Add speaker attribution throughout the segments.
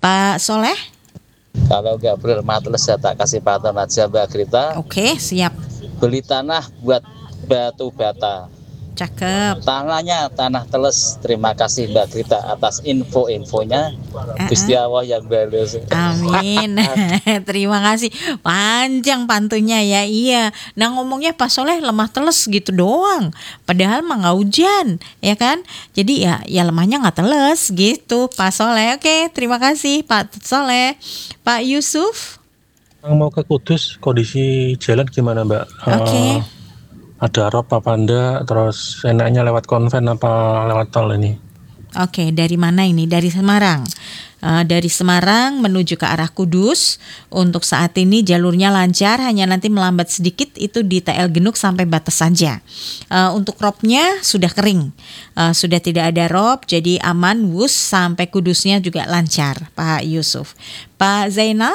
Speaker 1: Pak Soleh?
Speaker 2: Kalau nggak bermatles ya tak kasih paten aja Mbak Grita.
Speaker 1: Oke, siap.
Speaker 2: Beli tanah buat batu bata.
Speaker 1: Cakep.
Speaker 2: Tanahnya tanah teles. Terima kasih Mbak Grita atas info-infonya. Gusti Allah yang balas.
Speaker 1: Amin. Terima kasih. Panjang pantunya ya. Iya. Nah ngomongnya Pak Soleh lemah teles gitu doang. Padahal mah nggak hujan, ya kan? Jadi ya lemahnya nggak teles gitu Pak Soleh. Oke, terima kasih Pak Soleh. Pak Yusuf.
Speaker 3: Yang mau ke Kudus, kondisi jalan gimana Mbak?
Speaker 1: Oke.
Speaker 3: Ada rob apa enggak? Terus enaknya lewat konven apa lewat tol ini?
Speaker 1: Oke, dari mana ini? Dari Semarang. Dari Semarang menuju ke arah Kudus. Untuk saat ini jalurnya lancar, hanya nanti melambat sedikit itu di TL Genuk sampai batas saja. Untuk robnya sudah kering, sudah tidak ada rob, jadi aman, wus sampai Kudusnya juga lancar, Pak Yusuf. Pak Zainal?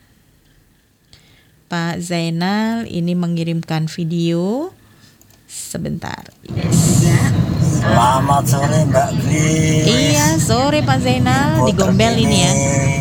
Speaker 1: Pak Zainal ini mengirimkan video. Sebentar. Yes.
Speaker 4: Selamat sore Mbak Gris.
Speaker 1: Iya, sore Pak Zainal di Gombel ini ya.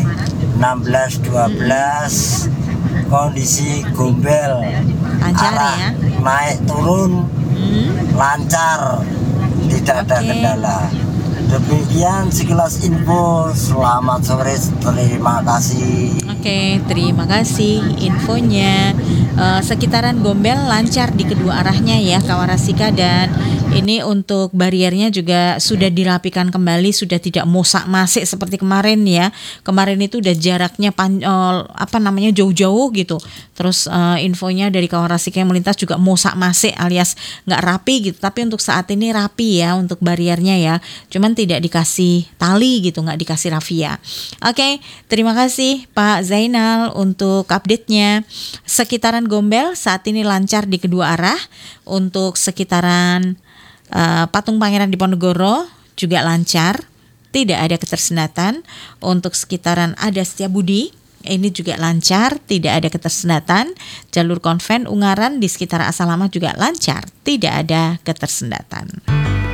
Speaker 4: 16-12 kondisi Gombel.
Speaker 1: Lancar ya.
Speaker 4: Naik turun lancar, tidak ada kendala. Demikian sekilas info. Selamat sore, terima kasih.
Speaker 1: Oke, terima kasih infonya. Sekitaran Gombel lancar di kedua arahnya ya Kawarasika, dan ini untuk bariernya juga sudah dirapikan kembali, sudah tidak mosak-masik seperti kemarin ya. Kemarin itu udah jaraknya jauh-jauh gitu. Terus infonya dari Kawarasika yang melintas juga mosak-masik alias nggak rapi gitu. Tapi untuk saat ini rapi ya untuk bariernya ya. Cuman tidak dikasih tali gitu, nggak dikasih rafia. Oke, terima kasih Pak Zainal untuk update-nya. Sekitaran Gombel saat ini lancar di kedua arah. Untuk sekitaran Patung Pangeran Diponegoro juga lancar, tidak ada ketersendatan. Untuk sekitaran Ada Setiabudi ini juga lancar, tidak ada ketersendatan. Jalur konven Ungaran di sekitar Asalama juga lancar, tidak ada ketersendatan.